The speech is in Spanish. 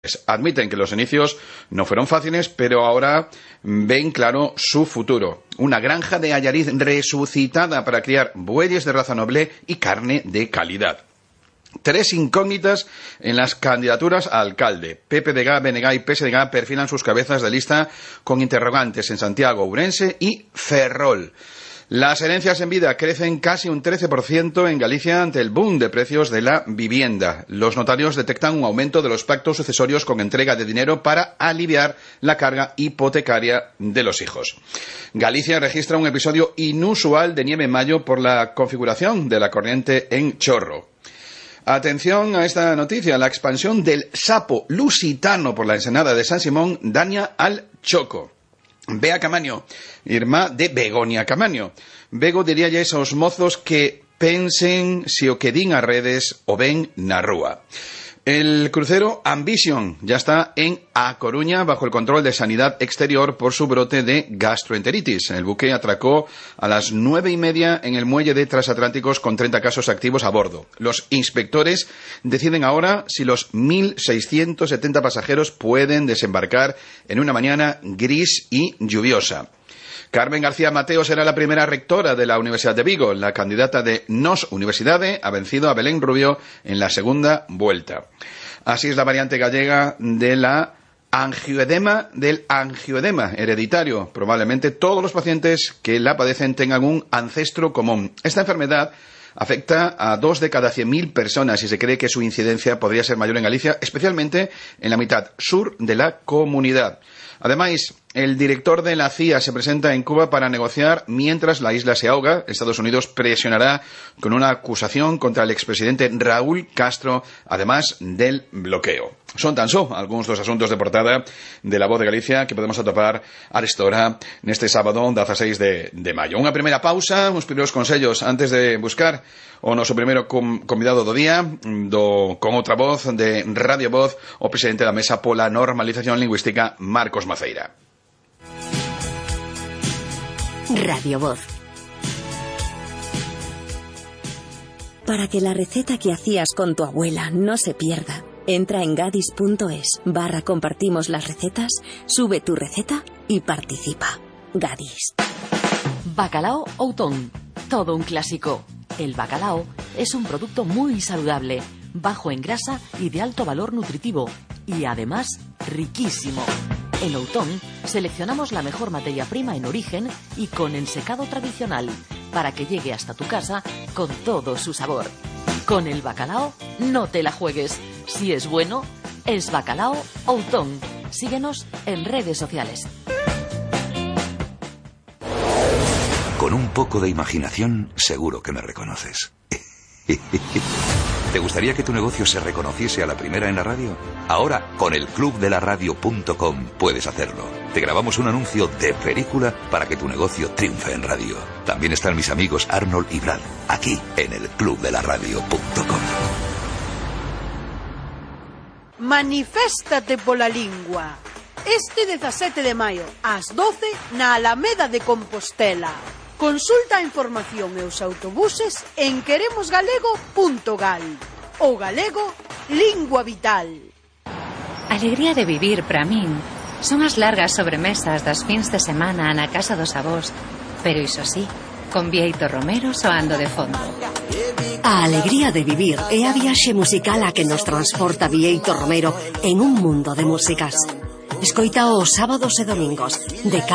Admiten que los inicios no fueron fáciles, pero ahora ven claro su futuro. Una granja de Allariz resucitada para criar bueyes de raza noble y carne de calidad. 3 incógnitas en las candidaturas a alcalde. PPDG, BNG y PSDG perfilan sus cabezas de lista con interrogantes en Santiago, Ourense y Ferrol. Las herencias en vida crecen casi un 13% en Galicia ante el boom de precios de la vivienda. Los notarios detectan un aumento de los pactos sucesorios con entrega de dinero para aliviar la carga hipotecaria de los hijos. Galicia registra un episodio inusual de nieve en mayo por la configuración de la corriente en chorro. Atención a esta noticia. La expansión del sapo lusitano por la ensenada de San Simón daña al choco. Bea Camaño, irmá de Begoña Camaño. Bego diría ya esos mozos que pensen si o que din a redes o ven na rúa. El crucero Ambition ya está en A Coruña bajo el control de Sanidad Exterior por su brote de gastroenteritis. El buque atracó a las 9:30 en el muelle de Transatlánticos con 30 casos activos a bordo. Los inspectores deciden ahora si los 1.670 pasajeros pueden desembarcar en una mañana gris y lluviosa. Carmen García Mateo será la primera rectora de la Universidad de Vigo. La candidata de Nos Universidade ha vencido a Belén Rubio en la segunda vuelta. Así es la variante gallega de la del angioedema hereditario. Probablemente todos los pacientes que la padecen tengan un ancestro común. Esta enfermedad afecta a 2 de cada 100.000 personas y se cree que su incidencia podría ser mayor en Galicia, especialmente en la mitad sur de la comunidad. Además, el director de la CIA se presenta en Cuba para negociar mientras la isla se ahoga. Estados Unidos presionará con una acusación contra el expresidente Raúl Castro, además del bloqueo. Son tan só algunos dos asuntos de portada de La Voz de Galicia que podemos atopar a esta hora neste sábado 16 de maio. Unha primeira pausa, uns primeiros consellos antes de buscar o noso primeiro convidado do día, con outra voz de Radio Voz, o presidente da Mesa pola Normalización Lingüística, Marcos Maceira. Radio Voz. Para que la receta que hacías con tu abuela no se pierda, entra en gadis.es/compartimos las recetas, sube tu receta y participa. Gadis. Bacalao Outón, todo un clásico. El bacalao es un producto muy saludable, bajo en grasa y de alto valor nutritivo, y además riquísimo. En Outón seleccionamos la mejor materia prima en origen y con ensecado tradicional, para que llegue hasta tu casa con todo su sabor. Con el bacalao no te la juegues. Si es bueno, es Bacalao Outón. Síguenos en redes sociales. Con un poco de imaginación, seguro que me reconoces. ¿Te gustaría que tu negocio se reconociese a la primera en la radio? Ahora, con el clubdelaradio.com puedes hacerlo. Te grabamos un anuncio de película para que tu negocio triunfe en radio. También están mis amigos Arnold y Brad, aquí en el clubdelaradio.com. Maniféstate pola lingua. Este 17 de maio, ás 12, na Alameda de Compostela. Consulta a información e os autobuses en queremosgalego.gal. O galego, lingua vital. Alegría de vivir para min son as largas sobremesas das fins de semana na casa dos avós, pero iso sí, con Bieito Romero soando de fondo. A alegría de vivir é a viaxe musical a que nos transporta Bieito Romero en un mundo de músicas. Escoita os sábados e domingos de